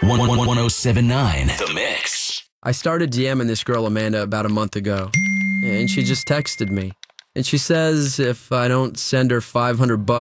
1079 The Mix. I started DMing this girl, Amanda, about a month ago, and she just texted me. And she says if I don't send her $500